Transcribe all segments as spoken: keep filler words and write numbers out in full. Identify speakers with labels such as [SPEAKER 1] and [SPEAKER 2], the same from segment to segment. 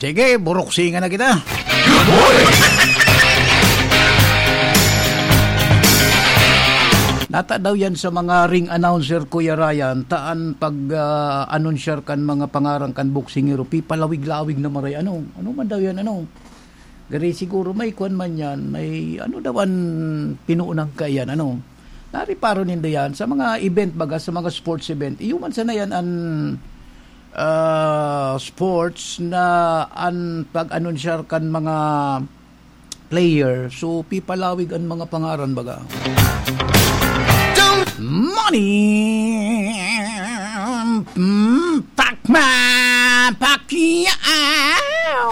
[SPEAKER 1] Sige, buruksingan na kita. Good morning! Nata daw yan sa mga ring announcer, Kuya Ryan, taan pag uh, announcer kan mga pangarang kan boxing hero, pipalawig-lawig na maray. Ano? Ano man daw yan? Ano? Gari siguro may kwan man yan, may ano dawan pinuunang ka yan. Ano? Nariparo nindo yan sa mga event baga, sa mga sports event. Iyuman sana yan ang uh, sports na an pag-announcer kan mga player. So, pipalawig ang mga pangaran baga. Money, mm, Pac-Man, Pacquiao.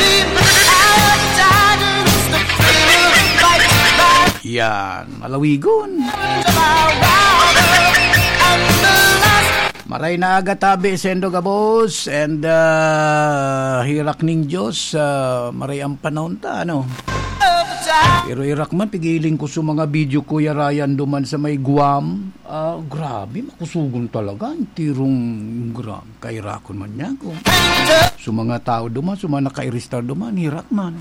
[SPEAKER 1] Yan, malawigon. Maray na agatabi sendo gabos and uh, hirak ning Diyos, uh, maray ang panahon ta, ano? Pero irak man, pigiling ko sa mga video, Kuya Ryan, duman sa may Guam. Uh, grabe, makusugon talaga. Tirong gram. Kairakon man niya. Sa mga tao duman, sa mga nakairistar duman, hirak man.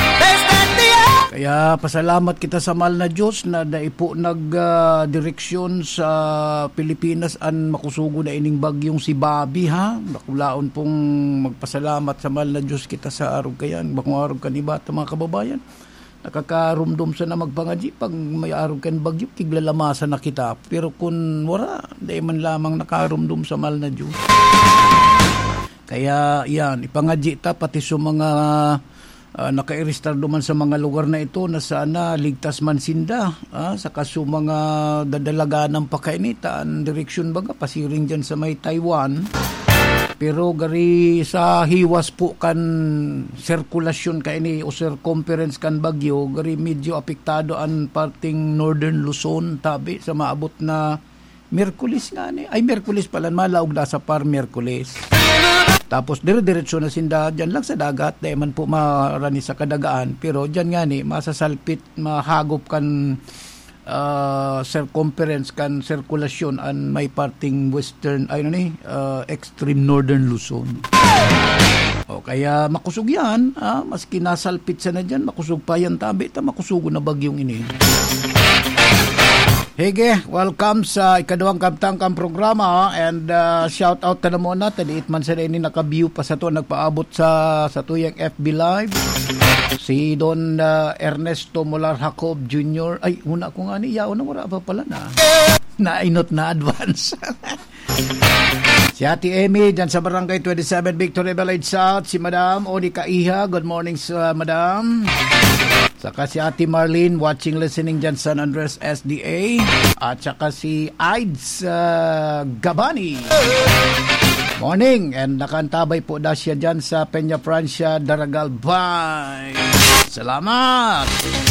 [SPEAKER 1] Kaya pasalamat kita sa mahal na Diyos na daipo nag-direksyon uh, sa Pilipinas an makusugo na ining bagyong si Bobby, ha? Nakulaon pong magpasalamat sa mahal na Diyos kita sa araw kayan. Bakong araw kaniba at mga kababayan. Nakakarumdum sa na magpangaji pag may araw kan bagyo kiglalamasan na kita, pero kung wala di man lamang nakarumdum sa mahal na Diyos. Kaya yan ipangaji ta pati sa mga uh, nakairistar duman sa mga lugar na ito na sana ligtas man sinda, ah, saka sa mga dadalaga ng pakainita ang direksyon baga pasiring dyan sa may Taiwan. Pero gari sa hiwas po kan sirkulasyon ka ini o circumference kan bagyo, gari medyo apektado ang parting Northern Luzon, tabi sa maabot na Miyerkules nga ni. Ay, Miyerkules pala, malaog na sa par Miyerkules. Tapos dire-diretso na sinda, dyan lang sa dagat, dahil man po marani sa kadagaan. Pero dyan nga ni, masasalpit, mahagop kan Uh, circumference kan sirkulasyon an may parting western ay no ni uh, extreme northern Luzon. O kaya makusog yan, ah, maski nasalpit sa na dyan, makusog pa yan tabi, ta makusugo na bagyong ini. Hige, welcome sa ikadawang kabtangkang programa and uh, shout out na muna, tadiit man sa ini naka-view pa sa to, nagpaabot sa sa tuyang F B Live. Si Don uh, Ernesto Molar Jacob Junior Ay, una ko nga niya. Una wala pa pala na. Nainot na advance. Si Ate Amy, dyan sa Barangay twenty-seven, Victory Village South. Si Madam Oni Kaiha. Good morning, uh, Madam. Saka si Ate Marlene, watching, listening dyan sa San Andres S D A. At saka si Aids uh, Gabani. Morning, and nakantabay po na siya dyan sa Peña Francia, Daragal Bay. Salamat!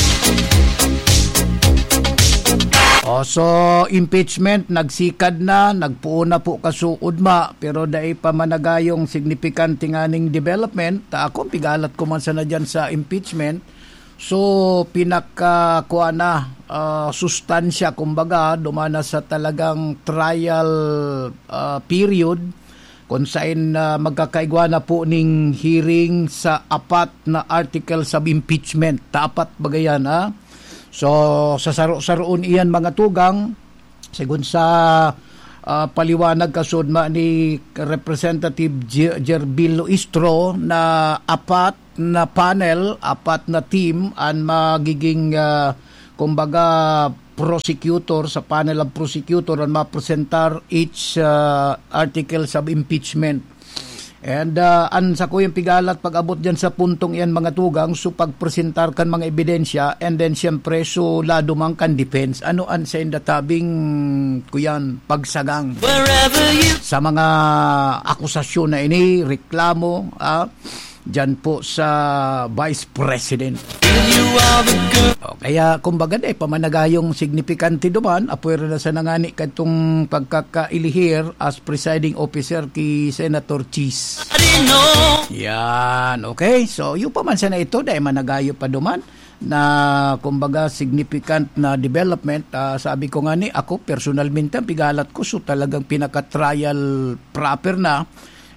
[SPEAKER 1] O, so, impeachment, nagsikad na, nagpuuna po kasuod ma, pero dahil pa managayong significant tinganing development, ta ako, pigalat ko man sana dyan sa impeachment, so, pinakakuha na, uh, sustansya, kumbaga, dumana sa talagang trial uh, period, kung saan uh, magkakaigwa na po ning hearing sa apat na article sa impeachment. Tapat bagayan, ha? So, sa saro-saroon iyan mga tugang, sigun sa uh, paliwanag kasudma ni Representative Gerbilo Istro na apat na panel, apat na team ang magiging, uh, kumbaga, prosecutor sa panel of prosecutor ang mapresentar each uh, article sa impeachment. And uh, an sa ko yung pigalat pag-abot dyan sa puntong iyan mga tugang, so pagpresentar kan mga ebidensya and then siyempre so lado mang kan defense. Ano an sa indatabing kuyan pagsagang you... sa mga akusasyon na ini, reklamo, ah, dyan po sa Vice President. O, kaya kumbaga eh, pamanagayong signifikante duman, apuero na sa nangani katong pagkakailihir as presiding officer ki Senator Cheese. Yan, okay. So, yung paman sa na ito, dahil managayo pa duman na kumbaga significant na development. Uh, sabi ko nga ni, ako personalmente, pigalat ko, so talagang pinaka-trial proper na.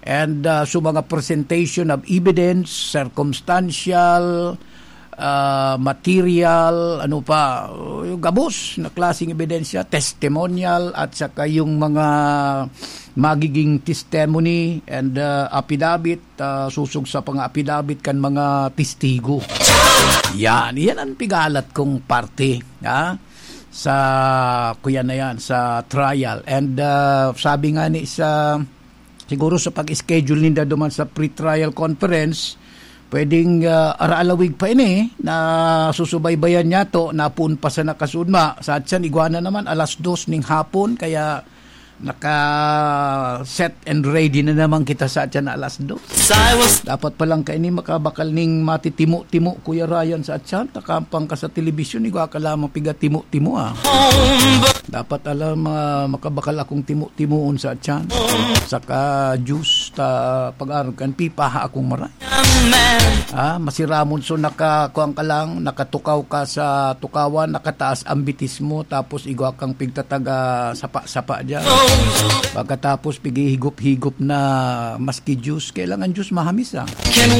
[SPEAKER 1] And uh, so mga presentation of evidence, circumstantial, uh, material, ano pa, yung gabos na klaseng ebidensya, testimonial, at saka yung mga magiging testimony and uh, affidavit, uh, susug sa pang affidavit kan mga testigo. Yan, yan ang pigalat kong parte, ha? Sa kuya na yan, sa trial. And uh, sabi nga ni sa siguro sa pag-schedule ninda duman sa pre-trial conference, pwedeng uh, araalawig pa ini na susubaybayan niya to na pun pa sa nakasudma. Sa atyan, iguana naman alas dos ning hapon, kaya naka-set and ready na naman kita sa atyan na alas dos. Dapat pa lang kaini makabakal ning matitimo-timo, Kuya Ryan, sa atyan. Takampang ka sa telebisyon, ikaw akala mapiga timo-timo ah. Dapat alam uh, makabakal akong timo-timoon sa atyan. Saka juice ta pag-arog kan pipaha akong maray. Ah, masiramon so nakakuang ka lang, nakatukaw ka sa tukawan, nakataas ang bitis mo, tapos igwa kang pigtataga sapa-sapa dyan. Pagkatapos pigihigop-higop na maski juice, kailangan juice mahamis ah.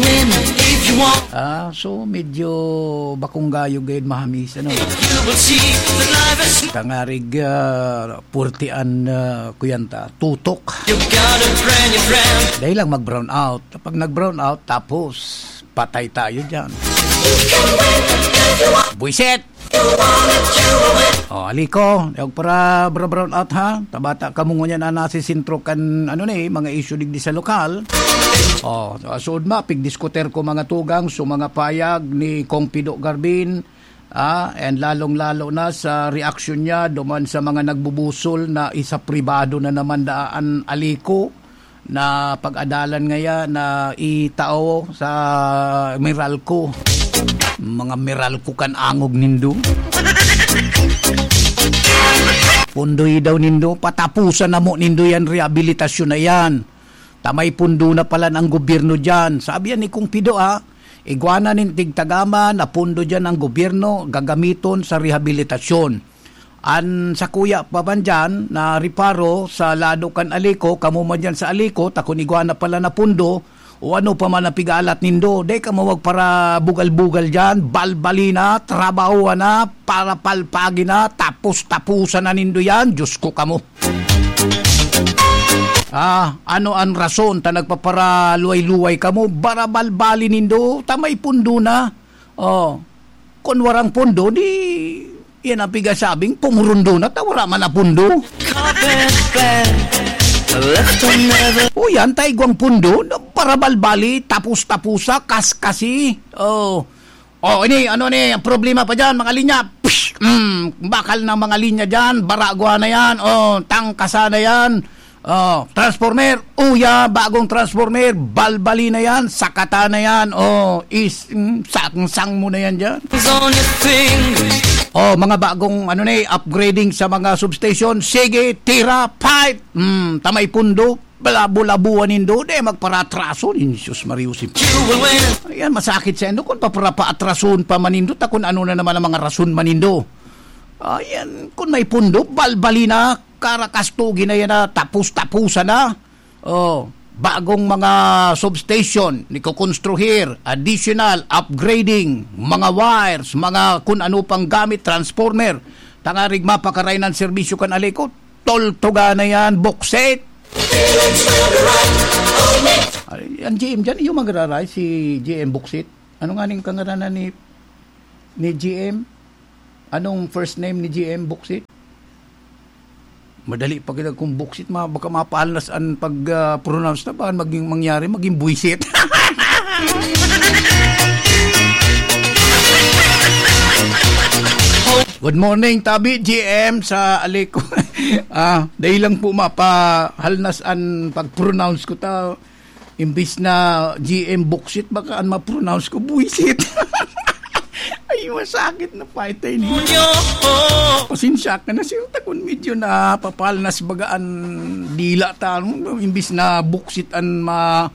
[SPEAKER 1] Ah, so medyo bakong gayo gayud mahamis, ano. Tangarig uh, purtian uh, kuyanta, tutok. Dahil lang mag-brown out. Kapag nag-brown out, tapos patay tayo dyan. Buisit! O, aliko, yung para brown out ha. Tabata ka mo nga na nasisintro kan, ano ni, mga issue digdi sa lokal. O, suod ma, pigdiskuter ko mga tugang, so mga payag ni Kong Pido Garbin, ah, and lalong-lalo na sa reaksyon niya duman sa mga nagbubusol na isa pribado na naman daan aliko, na pag-adalan ngaya na itao sa Meralco. Mga Meralco kan angog nindo. Pundoy daw nindo, patapusan na mo nindo yan, rehabilitasyon na yan. Tamay pundo na pala ng gobyerno dyan. Sabi yan ni Kung Pido ha, igwana nin tigtagama na pundo dyan ng gobyerno gagamiton sa rehabilitasyon. An sa kuya pa man dyan, na riparo sa lado kan aliko, kamo man dyan sa aliko, takon igwana pala na pundo, o ano pa man napigalat nindo, de ka mawag para bugal-bugal dyan, balbali na, trabaho na, para palpagi na, tapos-tapusan na nindo yan, Diyos ko kamo. Ah, ano ang rason ta nagpapara luway-luway kamo, barabalbali nindo, tamay pundo na. Oh, kung warang pundo, di yan ang pigasabing, pumurundo na, tawara man na pundo. O yan, taigwang pundo, parabalbali, tapus-tapusa, kas-kasi. Oh, oh, ini, ano ni, ang problema pa dyan, mga linya. Psh, mm, bakal ng mga linya dyan, baragwa na yan, oh, tangkasa na yan. Oh, transformer, uya, bagong transformer, balbali na yan, sakata na yan, oh, is, mm, sang-sang mo na yan dyan. Oh, mga bagong ano ni, upgrading sa mga substation, sige, tira, fight, mm, tamay pundo, balabu-labuan nindo, de magparatraso, Jesus Mariusip. Ayan, masakit sa endo, kung papara-paatrason pa manindo, ta kung ano na naman ang mga rason manindo. Ayan, kung may pundo, balbali na, karakastugi na yan na, tapus-tapusan na. Oh, bagong mga substation, nikokonstruhir, additional, upgrading, mga wires, mga kun ano pang gamit, transformer, tangarig mapakaray ng serbisyo kan aliko, toltoga na yan, bokset. Ang G M dyan, yung magraray, si G M Boksit. Ano nga ning kangaranan ni, ni G M? Anong first name ni G M Boksit? Madali pag kung buksit, ma, baka mapaalnas ang pag-pronounce uh, na ba, maging mangyari, maging buisit. Good morning, Tabi, G M sa Aliko. ah, dahil lang po mapahalnas ang pag-pronounce ko ta, imbis na G M buksit, baka ang ma-pronounce ko buisit. Ay, masakit na fight tayo niyo. Pasinsya ka na siya. Takon medyo na papal na sibagaan dila ta. Imbis na buksit an ma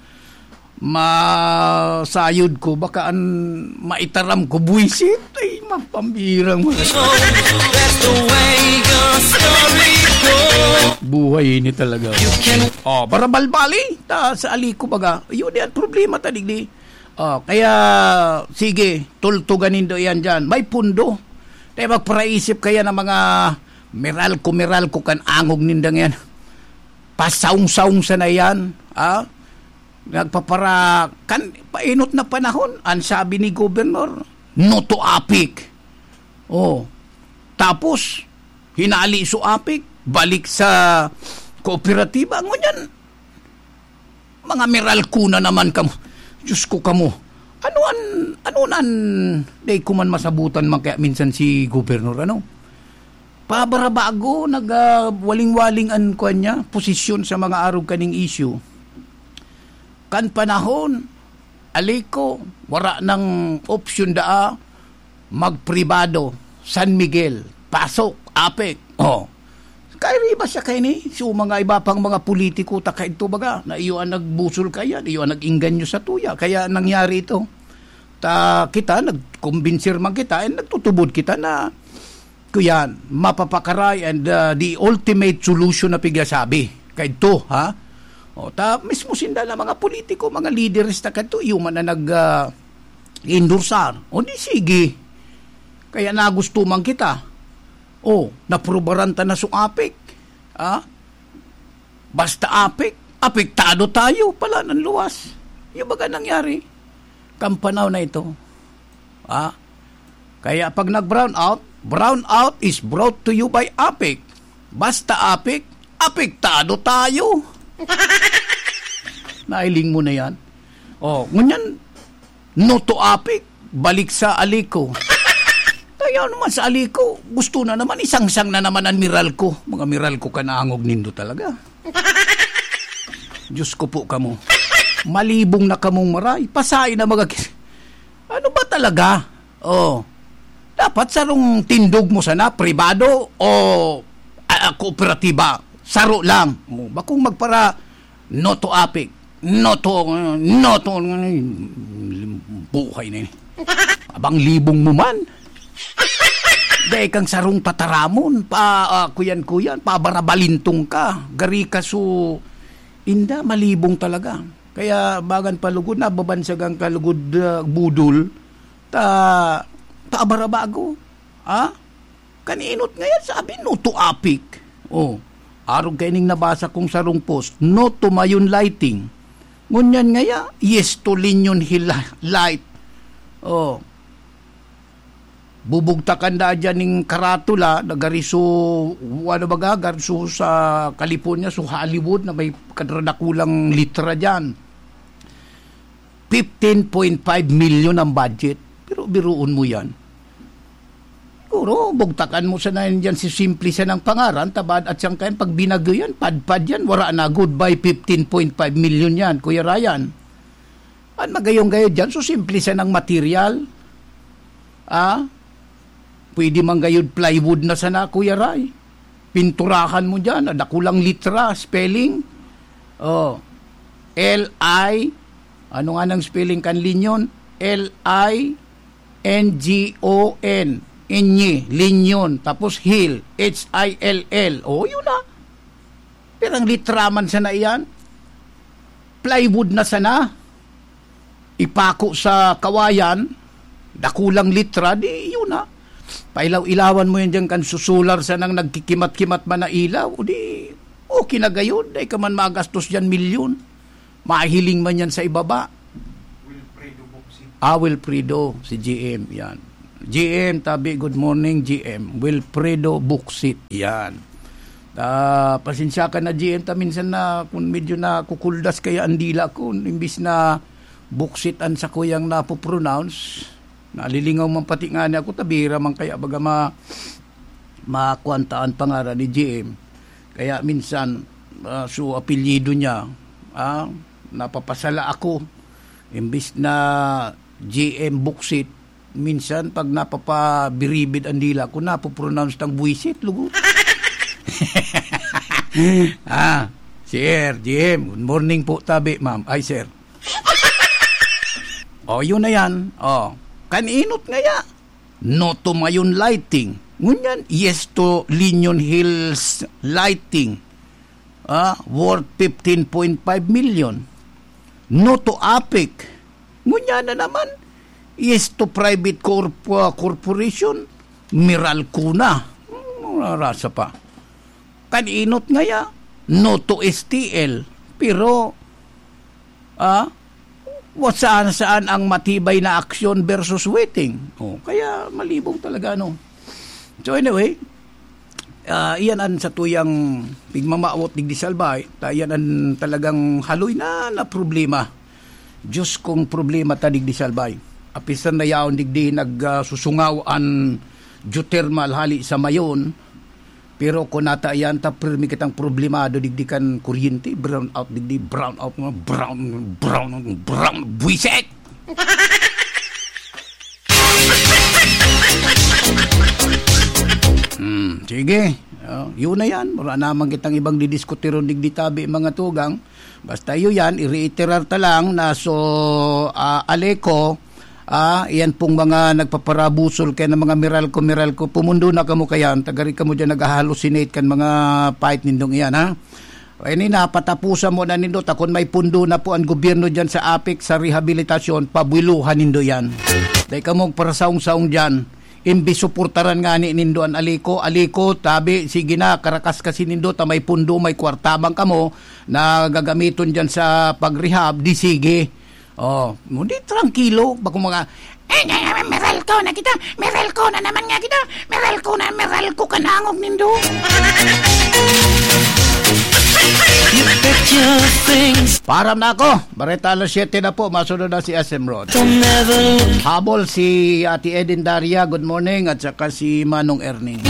[SPEAKER 1] masayod ko. Baka an maitaram ko buisit. Ay, mapambirang mo. Buhay ini talaga. Oh, barabalbali ta sa aliko baga. Yun yan problema ta digdi. Oh, kaya sige, tultuganin do yan diyan. May pundo. Tay magpraisip kaya ng mga meral ko meral ko kan angog nindang yan. Pasaung-saung sa na yan. Ah? Nagpapara kan painot na panahon. Ang sabi ni Gobernador, no to apik. Oh. Tapos hinali so apik, balik sa kooperatiba. Ngunyan, mga meral kuna naman kamo. Diyos ko kamo. Ano an, ano an, day ko man masabutan man kaya minsan si Gobernador, ano? Pabarabago, nag uh, waling-waling an ko niya, posisyon sa mga araw kaning issue. Kan panahon, aliko, wara ng opsyon daa, magpribado, San Miguel, pasok, apek, oh. Kaya ba siya kayo ni? So, mga iba pang mga politiko, taka ito baga, na iyo ang nagbusol kaya, iyo ang nag-inganyo sa tuya, kaya nangyari ito. Ta kita, nagkumbinsir man kita, and nagtutubod kita na, kuyan, mapapakaray, and uh, the ultimate solution na pigyasabi. Kaya ito, ha? O, ta, mismo sinda na mga politiko, mga leaders na kanto, iyo man na nag-endorsar. Uh, o, di sige. Kaya nagusto man kita. Oh, naprobaranta na so apik. Ah? Basta apik, apektado tayo pala ng luwas. Yung baga nangyari. Kampanaw na ito. Ah? Kaya pag nag-brown out, brown out is brought to you by apik. Basta apik, apektado tayo. Nailing mo na yan. Oh, ngunyan, no to apik, balik sa aliko. Kaya naman sa aliko, gusto na naman, isang-sang na naman ang miral ko. Mga miral ko kanaangog nindo talaga. Diyos ko po kamo. Malibong na kamong maray. Pasay na mga... Ano ba talaga? Oh, dapat sarong tindog mo sana, pribado o uh, kooperatiba. Saro lang. Oh, bakong magpara no to apik. No to... No to... Buhay na yun. Abang libong mo man. Dahil kang sarong tataramon, pa uh, kuyan-kuyan, pabarabalintong ka, gari ka so, inda, malibong talaga. Kaya bagan palugod na, babansagang kalugod uh, budol, ta, paabarabago. Ha? Kaninot ngayon, sabi, no to apik. Oh, arog kayo ning nabasa kong sarong post, no to mayon lighting. Ngunyan ngaya, yes to linyon hill light. Oh, bubugtakan da dyan ng karatula nagariso ano baga garso sa California so Hollywood na may kadradakulang litra dyan fifteen point five million ang budget pero biruon mo yan siguro bugtakan mo sa na dyan si simple sa ng pangaran tabad at siyang kayan pag binago yan padpad yan wara na goodbye fifteen point five million yan Kuya Ryan at magayong gayo dyan so simple sa ng material ah pwede man gayud plywood na sana, Kuya Ray. Pinturahan mo dyan, dakulang litra, spelling. Oh, L I, ano nga nang spelling kan linyon? L I N G O N. Inye, linyon. Tapos hill, H I L L. Oh, yun na. Pero ang litra man sana iyan. Plywood na sana. Ipako sa kawayan, dakulang litra, di yun na. Pailaw-ilawan mo yan dyan kan susular sa nang nagkikimat-kimat man na ilaw. O di, okay na gayon. Dahil ka man magastos dyan milyon. Mahiling man yan sa ibaba.
[SPEAKER 2] Wilfredo Boxit.
[SPEAKER 1] Ah, Wilfredo, si G M, yan. G M, tabi, good morning, G M. Wilfredo Boxit, yan. Uh, pasensya ka na, G M, ta minsan na, kung medyo na kukuldas kaya ang dila ko, imbis na Boxit an sa kuyang napopronounce, nalilingaw man pati nga niya ako, tabira man kaya baga ma makuantaan pangara ni G M. Kaya minsan, uh, so apelyido niya, ah, napapasala ako. Imbis na G M Boxit, minsan pag napapabiribid ang dila ko, napopronounce ng buwisit, lugo. ah, Sir, G M, good morning po tabi, ma'am. Ay, sir. O, yun na yan. O, kaninot nga ya. No to mayon lighting. Ngunyan, yes to Linyon Hills lighting. ah, worth fifteen point five million. No to A P I C. Ngunya na naman. Yes to private corp- uh, corporation. Meralcona. Hmm, rasa pa. Kaninot ngaya. No to S T L. Pero, ah, saan saan ang matibay na aksyon versus waiting. Oh, kaya malibong talaga, no? So anyway, uh, iyan ang sa tuyang pigmamaawot digdi salbay, iyan ang talagang haloy na na problema. Diyos kong problema ta digdi salbay. Apisan na yaon digdi nagsusungaw uh, an geothermal hali sa mayon, pero kung nata iyan ta pirmi kitang problemado digdi kan kuryente, brown out digdi, brown out, brown, brown, brown, buiset! Hmm, sige. Uh, yun na yan. Mura naman kitang ibang didiskuteron digdi tabi mga tugang. Basta yun yan, i-reiterar ta lang na so uh, aleko, uh, yan pong mga nagpaparabusol kaya ng mga Meralco, Meralco, pumundo na kamo kayan, tagari kamo dyan nag-hallucinate kan mga fight nindong yan, ha? Ay na, patapusan mo na nindo, takon may pundo na po ang gobyerno dyan sa A P I C, sa rehabilitasyon, pabuiluhan nindo yan. Dahil kamong parasaong-saong dyan, imbis suportaran nga ni nindo an aliko, aliko, tabi, sige na, karakas kasi nindo, ta may pundo, may kwartabang kamo, na gagamiton dyan sa pag-rehab, di sige. Oh, hindi tranquilo, bakong mga, eh, eh, Meralco na kita, Meralco na naman nga kita, Meralco na, Meralco ka nangog nindo. Param na ako. Bareta alas siyete na po. Masunod na si S M Rod. Habol si Ate Edin Daria. Good morning. At saka si Manong Erning.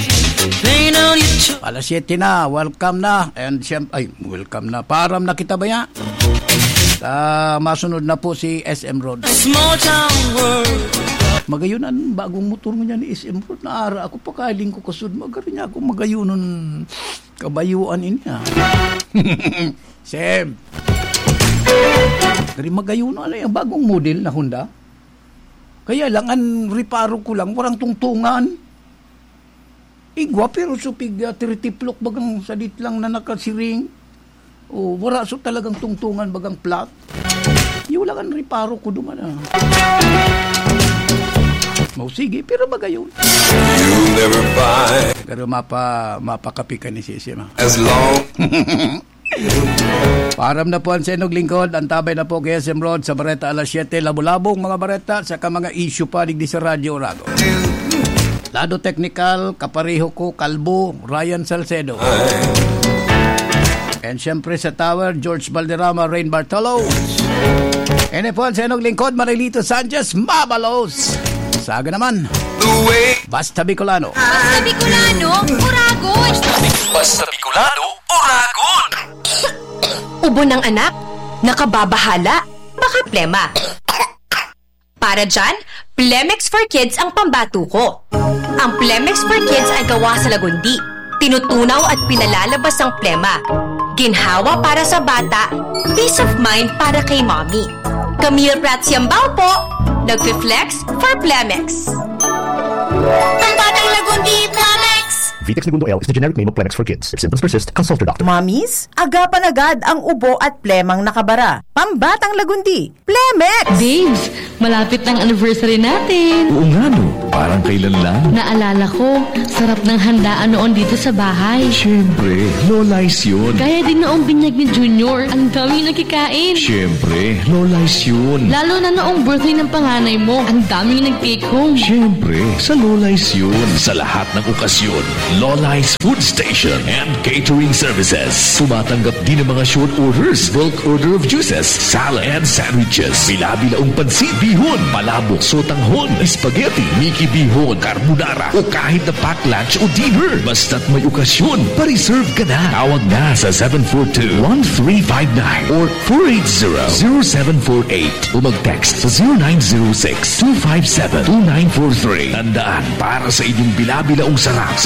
[SPEAKER 1] Alas siyete na. Welcome na. And siyempre, ay, welcome na. Param na kita ba ya? Uh, masunod na po si S M Rod. Magayunan bagong motor mo niya ni S M Rod. Naara ako pakaling ko kasud. Magarin niya ako magayunan kabayuan inya. Sem. Dari magayunan na yung bagong model na Honda. Kaya lang ang reparo ko lang warang tungtungan. Igwa pero supig uh, tritiplok bagang sadit lang na nakasiring. O wala so talagang tungtungan bagang plat. Yung lang ang reparo ko duman ah. Mau sige, pero magayon.
[SPEAKER 3] You'll never buy.
[SPEAKER 1] Pero mapa, mapakapikan ni Sisima.
[SPEAKER 3] As long.
[SPEAKER 1] Param na po ang senog lingkod. Antabay na po kay S M Rod sa Bareta alas siyete. Labo-labong mga Bareta. Saka mga issue pa digdi sa Radyo Orago. Lado Technical, kapareho ko, Kalbo, Ryan Salcedo. And syempre sa Tower, George Valderrama, Rain Bartolo. And po ang senog lingkod, Marilito Sanchez, Mabalos. Saga naman. Basta Bicolano.
[SPEAKER 4] Basta Bicolano, Uragon.
[SPEAKER 3] Basta Bicolano, Uragon.
[SPEAKER 4] Ubo ng anak, nakababahala, baka plema. Para dyan, Plemex for Kids ang pambato ko. Ang Plemex for Kids ay gawa sa lagundi. Tinutunaw at pinalalabas ang plema. Ginhawa para sa bata, peace of mind para kay mommy. Camille Prats Yambao po, nag-flex for Plemex. Ang batang lagundi, Plemex!
[SPEAKER 5] Vitex Segundo L is the generic name of Plemex for kids. If symptoms persist, consult your doctor.
[SPEAKER 6] Mommies, agapan agad ang ubo at plemang nakabara. Pambatang lagundi, Plemex!
[SPEAKER 7] Babes, malapit ng anniversary natin.
[SPEAKER 5] Oo nga no, parang kailan lang.
[SPEAKER 7] Naalala ko, sarap ng handaan noon dito sa bahay.
[SPEAKER 5] Siyempre, Lola's yun.
[SPEAKER 7] Kaya din noong binyag ni Junior, ang daming nakikain.
[SPEAKER 5] Siyempre, Lola's yun.
[SPEAKER 7] Lalo na noong birthday ng panganay mo, ang daming nag-take home.
[SPEAKER 5] Siyempre, sa Lola's yun. Sa lahat ng okasyon, Lola's Food Station and Catering Services. Tumatanggap din ng mga short orders, bulk order of juices, salad and sandwiches. Bila-bilaong pansit, bihon, palabok, sotanghon, spaghetti, Mickey bihon, carbonara, o kahit na pack lunch o dinner. Basta't may okasyon, pa-reserve ka na. Tawag na sa seven four two, one three five nine or four eight zero, zero seven four eight o mag-text sa zero nine zero six, two five seven, two nine four three. Tandaan, para sa inyong bila-bilaong sarap sa kahit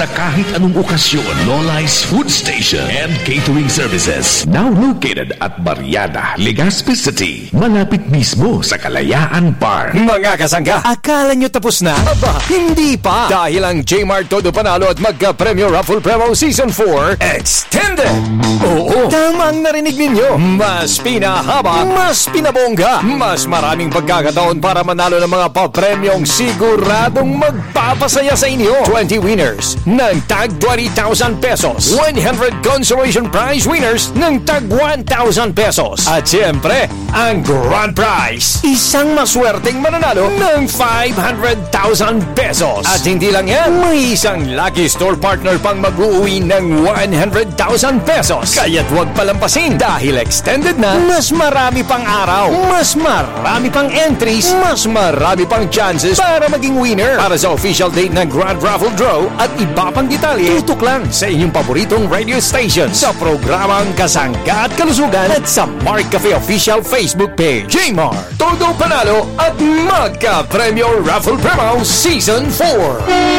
[SPEAKER 5] kahit anong okasyon. Lolai's Food Station and Catering Services. Now located at Barriada, Legazpi City. Malapit mismo sa Kalayaan Park.
[SPEAKER 8] Mga kasangga, akala nyo tapos na? Aba, hindi pa! Dahil ang J-Mart Todo Panalo at Magka-Premyo Raffle Promo Season four Extended! Oo, tamang narinig ninyo. Mas pinahaba, mas pinabongga, mas maraming pagkakataon para manalo ng mga papremyong siguradong magpapasaya sa inyo. twenty winners ng tag twenty thousand pesos. one hundred consolation prize winners ng tag one thousand pesos. At siyempre, ang grand prize, isang maswerteng mananalo ng five hundred thousand pesos. At hindi lang yan, may isang lucky store partner pang mag-uwi ng one hundred thousand pesos. Kaya't huwag palampasin dahil extended na, mas marami pang araw, mas marami pang entries, mas marami pang chances para maging winner. Para sa official date ng Grand Raffle Draw at iba pang detalye, tutok lang sa inyong paboritong radio station sa programang Kasangga at Kalusugan at sa Mark Cafe official Facebook page. J-Mart, Todo Panalo at Magka-Premyo Raffle Promo Season four.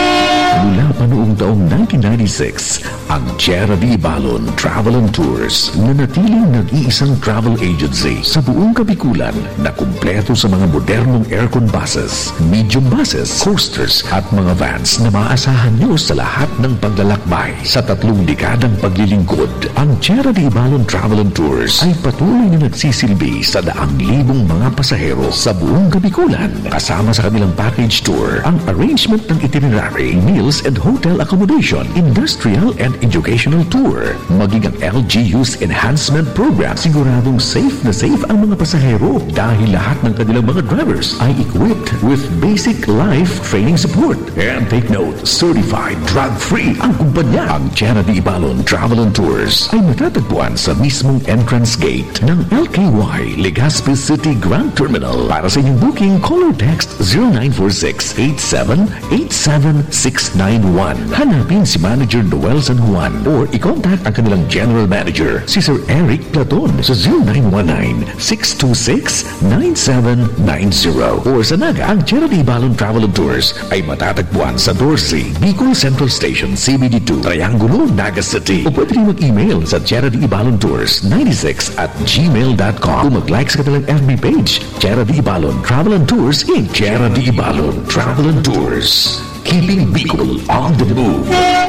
[SPEAKER 5] Mula pa noong taong nineteen ninety-six, ang Tierra de Ibalon Travel and Tours na natiling nag-iisang travel agency sa buong Kabikulan na kumpleto sa mga modernong aircon buses, medium buses, coasters at mga vans na maaasahan nyo sa lahat ng paglalakbay. Sa tatlong dekadang paglilingkod, ang Tierra de Ibalon Travel and Tours ay patuloy na nagsisilbi sa daang libong mga pasahero sa buong Kabikulan. Kasama sa kanilang package tour, ang arrangement ng itinerary, meals and hotel accommodation, industrial and educational tour, maging ang L G U's enhancement program. Siguradong safe na safe ang mga pasahero dahil lahat ng kanilang mga drivers ay equipped with basic life training support. And take note, certified drug-free ang kumpanya. Ang Tierra de Ibalon Travel and Tours ay matatagpuan sa mismong entrance gate ng L K Y Legazpi City Grand Terminal. Para sa inyong booking, call or text zero nine four six, eight seven eight seven six nine one. Hanapin si Manager Noel San Juan or i-contact ang kanilang General Manager, si Sir Eric Platon sa zero nine one nine, six two six, nine seven nine zero. Or sa Naga, ang Tierra de Ibalon Travel and Tours ay matatagpuan sa Dorsey, Bicol Central Station, C B D two, Triangulo, Naga City. O pwede rin mag-email sa Tierra de Ibalon Tours ninety-six at gmail dot com o mag-like sa kanilang F B page, Tierra de Ibalon Travel and Tours in Tierra de Ibalon Travel and Tours. Keeping Bicol on the move.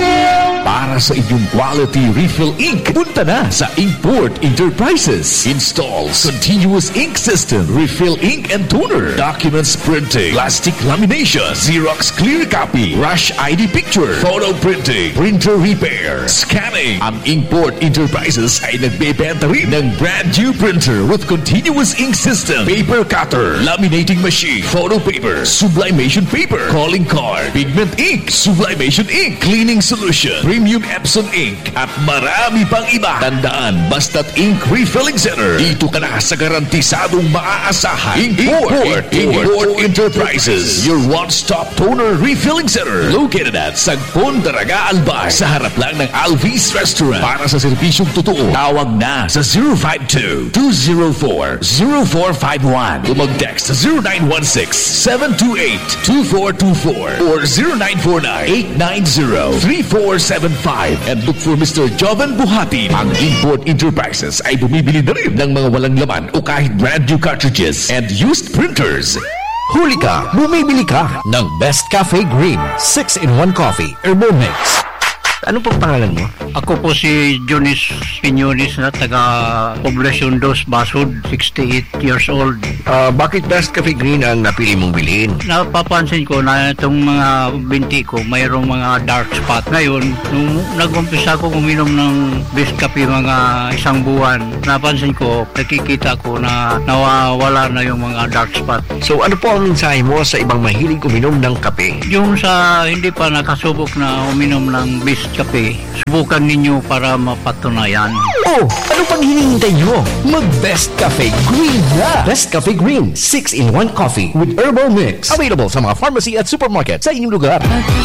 [SPEAKER 5] Para sa inyong quality refill ink, punta na sa Inkport Enterprises. Installs continuous ink system, refill ink and toner, documents printing, plastic lamination, Xerox clear copy, rush I D picture, photo printing, printer repair, scanning. Ang Inkport Enterprises ay nagbebenta rin ng brand new printer with continuous ink system, paper cutter, laminating machine, photo paper, sublimation paper, calling card, pigment ink, sublimation ink, cleaning solution, premium Epson ink, at marami pang iba. Tandaan, basta't Ink Refilling Center. Dito ka na sa garantisadong maaasahan. Inkport, Inkport Enterprises, your one-stop toner refilling center. Located at Sagpon, Daraga, Albay, sa harap lang ng Alvis Restaurant. Para sa serbisyong totoo, tawag na sa zero five two, two zero four, zero four five one o mag-text sa zero nine one six, seven two eight, two four two four or zero nine four nine, eight nine zero, three four seven five and look for Mister Joven Buhati. Ang Inkport Enterprises ay bumibili na rin ng mga walang laman o kahit brand new cartridges and used printers.
[SPEAKER 8] Huli ka, bumibili ka ng Best Cafe Green six in one Coffee Herbal Mix. Ano pong pangalan mo?
[SPEAKER 9] Ako po si Jonis Piñones na taga Poblacion dos, Basud, sixty-eight years old.
[SPEAKER 8] Uh, bakit Best Cafe Green ang napili mong bilhin?
[SPEAKER 9] Napapansin ko na itong mga binti ko mayroong mga dark spot. Ngayon, nung nag-umpisa ko uminom ng Best Cafe mga isang buwan, napansin ko, nakikita ko na nawawala na yung mga dark spot.
[SPEAKER 8] So ano po ang mensahe mo sa ibang mahilig uminom ng kape?
[SPEAKER 9] Yung sa hindi pa nakasubok na uminom ng Best Cafe, subukan ninyo para mapatunayan.
[SPEAKER 8] Oh, ano pang hinihintay nyo? Mag-Best Cafe Green na! Best Cafe Green six in one Coffee with Herbal Mix. Available sa mga pharmacy at supermarket sa inyong lugar.